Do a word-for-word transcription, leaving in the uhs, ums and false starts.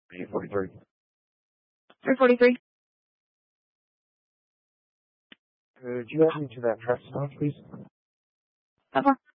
eight forty-three. three forty-three. Could you add me to that truck stop, please? Okay.